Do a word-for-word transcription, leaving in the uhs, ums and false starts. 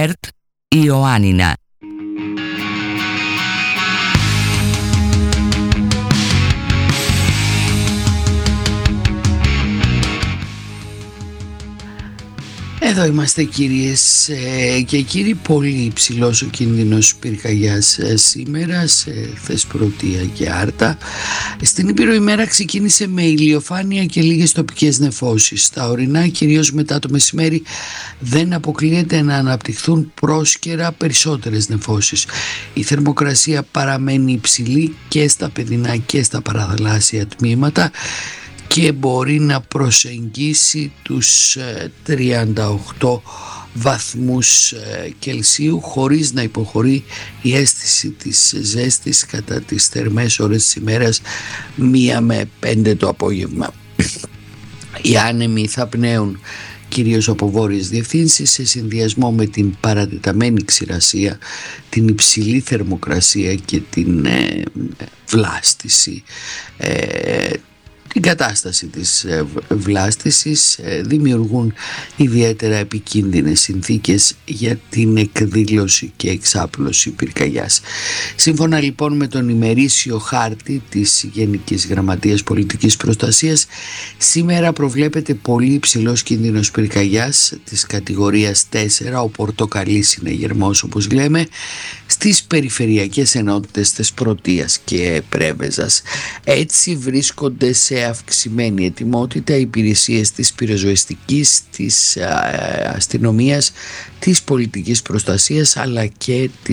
ΕΡΤ Ιωάννινα. Εδώ είμαστε κυρίες και κύριοι. Πολύ υψηλός ο κίνδυνος πυρκαγιάς σήμερα σε Θεσπρωτεία και Άρτα. Στην Ήπειρο η μέρα ξεκίνησε με ηλιοφάνεια και λίγες τοπικές νεφώσεις. Στα ορεινά, κυρίως μετά το μεσημέρι, δεν αποκλείεται να αναπτυχθούν πρόσκαιρα περισσότερες νεφώσεις. Η θερμοκρασία παραμένει υψηλή και στα παιδινά και στα παραθαλάσσια τμήματα και μπορεί να προσεγγίσει τους τριάντα οκτώ βαθμούς Κελσίου χωρίς να υποχωρεί η αίσθηση της ζέστης κατά τις θερμές ώρες της ημέρας μία με πέντε το απόγευμα. Οι άνεμοι θα πνέουν κυρίως από βόρειες διευθύνσεις σε συνδυασμό με την παρατεταμένη ξηρασία, την υψηλή θερμοκρασία και την ε, βλάστηση. Ε, Την κατάσταση της βλάστησης δημιουργούν ιδιαίτερα επικίνδυνες συνθήκες για την εκδήλωση και εξάπλωση πυρκαγιάς. Σύμφωνα λοιπόν με τον ημερήσιο χάρτη της Γενικής Γραμματείας Πολιτικής Προστασίας, σήμερα προβλέπεται πολύ υψηλός κίνδυνος πυρκαγιάς της κατηγορίας τέσσερα, ο πορτοκαλί συναγερμός όπως λέμε, στις περιφερειακές ενότητες Θεσπρωτείας και Πρέβεζας. Έτσι βρίσκονται σε αυξημένη ετοιμότητα οι υπηρεσίες της πυροσβεστικής, της αστυνομίας, της πολιτικής προστασίας αλλά και της